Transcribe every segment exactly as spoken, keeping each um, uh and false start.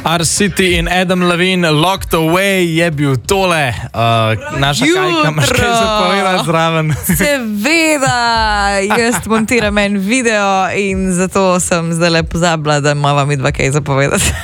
R-City in Adam Levine, Locked Away je bil tole. Uh, naša Kajka, imaš kaj zapovedati zraven? Seveda, jaz montiram en video in zato sem zdaj le pozabila, da ima vam dva kaj zapovedati.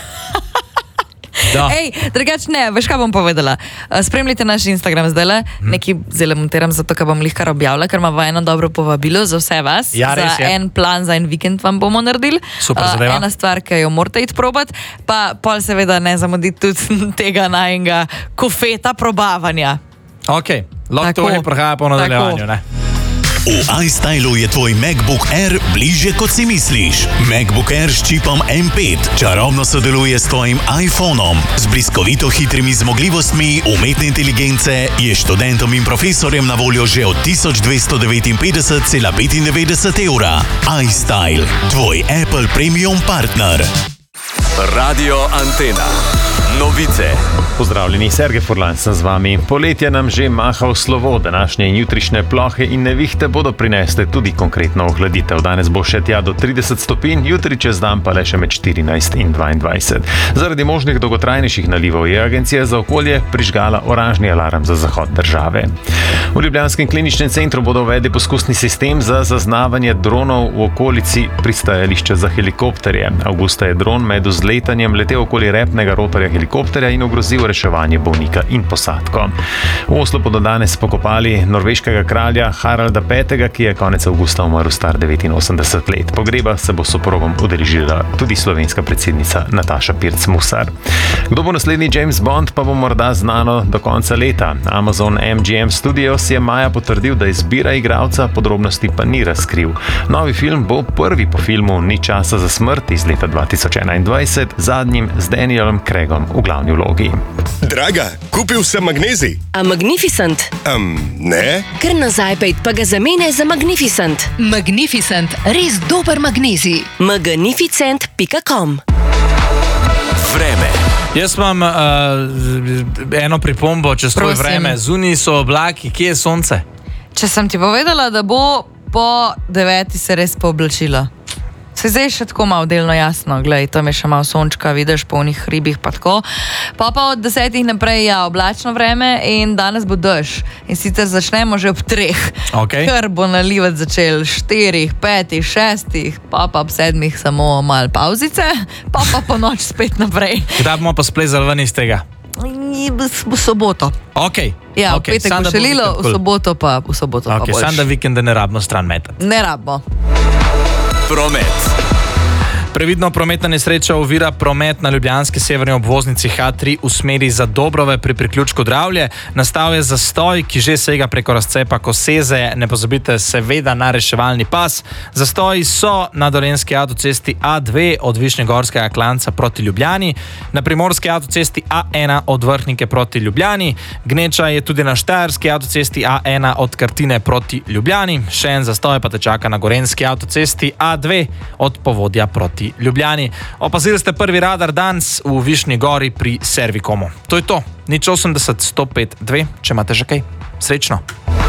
Ej, drugač ne, veš kaj bom povedala. Spremljite naš Instagram zdajle, hmm. nekaj zdajle montiram zato, ker bom lihkar objavila, ker imamo eno dobro povabilo za vse vas. Ja, res za je. En plan, za en vikend vam bomo naredili. Super zadeva. Ena stvar, ki jo morate iti probat, pa pol seveda ne zamuditi tudi tega najnega kofeta probavanja. Ok, Locked Away prihaja po nadaljevanju, ne? V iStylu je tvoj MacBook Air bližje, kot si misliš. MacBook Air s čipom M pet čarobno sodeluje s tvojim iPhonom. Z bliskovito hitrimi zmogljivostmi umetne inteligence je študentom in profesorjem na voljo že od tisoč dvesto devetinpetdeset cela petindevetdeset evra. iStyle, tvoj Apple Premium partner. Radio Antena. Novice. Pozdravljeni, Sergej Furlan sem z vami. Poletje nam že maha v slovo, današnje in jutrišnje plohe in nevihte bodo prinesle tudi konkretno ohladitev. Danes bo še tja do trideset stopinj, jutri čez dan pa le še med štirinajst in dvaindvajset. Zaradi možnih dolgotrajnejših nalivov je Agencija za okolje prižgala oranžni alarm za zahod države. V ljubljanskem kliničnem centru bodo uvedli poskusni sistem za zaznavanje dronov v okolici pristajališča za helikopterje. Avgusta je dron med vzletanjem letel okoli repnega rotorja helikopterja in ogrozil reševanje bolnika in posadko. V Oslu bodo danes pokopali norveškega kralja Haralda petega, ki je konec avgusta umrl star devetinosemdeset let. Pogreba se bo s soprogom udeležila tudi slovenska predsednica Nataša Pirc Musar. Kdo bo naslednji James Bond, pa bo morda znano do konca leta. Amazon M G M Studios je maja potrdil, da izbira igralca, podrobnosti pa ni razkril. Novi film bo prvi po filmu Ni časa za smrt iz leta dva tisoč enaindvajset, zadnjim z Danielom Craigom v glavni vlogi. Draga, kupil sem magnezij. A Magnificent? Um, ne? Ker nazaj pejt pa ga zamene za Magnificent. Magnificent, res dober magnezij. magnificent pika com. Vreme. Jaz imam uh, eno pripombo, čez to vreme. Zunaj so oblaki, kje je sonce? Če sem ti povedala, da bo po deveti se res pooblačilo. Se zdaj še tako malo delno jasno, glej, tam je še malo sončka, vidiš po onih hribih pa tako. Pa pa od desetih naprej ja, oblačno vreme in danes bo dež. In sicer začnemo že ob treh, Okay. ker bo nalivati začel štirih, petih, šestih, pa pa ob sedmih samo malo pauzice, pa pa po noč spet naprej. Kdaj bomo pa splezali ven iz tega? V soboto. Ok. Ja, okay. v petek bo še lilo, v soboto pa v soboto okay, pa boljš. Sam da vikende ne rabimo stran metati. Ne rabimo. Promet. Previdno prometna nesreča ovira promet na ljubljanski severni obvoznici H tri v smeri za Dobrove pri priključku Dravlje. Nastal je zastoj, ki že sega preko razcepa Koseze. Ne pozabite seveda na reševalni pas. Zastoji so na dolenjski avtocesti A dve od Višnjegorskega klanca proti Ljubljani, na primorski avtocesti A ena od Vrhnike proti Ljubljani, gneča je tudi na štajerski avtocesti A ena od Kartine proti Ljubljani. Še en zastoj pa te čaka na gorenjski avtocesti A dve od Povodja proti Ljubljani. Opazili ste prvi radar danes v Višnji Gori pri Servikomu. To je to. nič osemdeset sto pet dve, če imate že kaj. Srečno.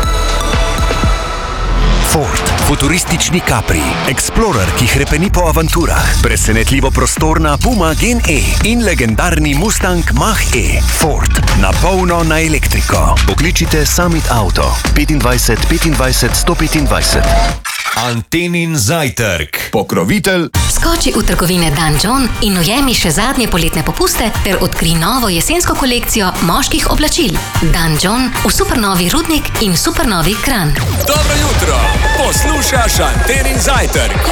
Ford, futuristični Capri, Explorer, ki hrepeni po avanturah, presenetljivo prostorna Puma Gen E in legendarni Mustang Mach-E. Ford, na polno na elektriko. Pokličite Summit Auto petindvajset petindvajset sto petindvajset. Antenin zajtrk. Pokrovitelj. Skoči v trgovine Dan John in ujemi še zadnje poletne popuste ter odkri novo jesensko kolekcijo moških oblačil. Dan John v supernovi Rudnik in supernovi Kranj. Dobro jutro. Poslušaš Antenin zajtrk.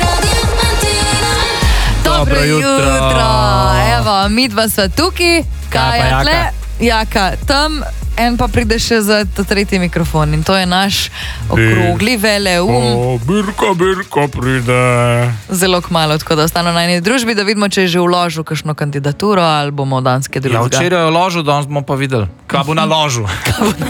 Dobro jutro. Evo, midva sva tukaj. Kaj pa Kaja tle, Jaka? Jaka tam, en pa pride še za ta tretji mikrofon in to je naš okrogli veleum. O, Birka, Birka pride. Zelo kmalu, tako da ostano na eni družbi, da vidimo, če je že vložil kakšno kandidaturo ali bomo danske Ja, drugega. včeraj je ložil, danes bomo pa videli. Kaj bo na ložu? Kaj bo na